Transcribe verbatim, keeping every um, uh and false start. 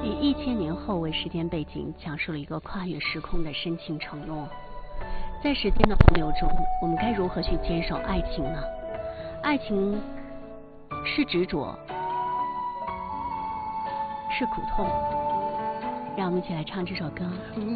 以一千年后为时间背景，讲述了一个跨越时空的深情承诺。在时间的洪流中，我们该如何去坚守爱情呢？爱情是执着，是苦痛。让我们一起来唱这首歌。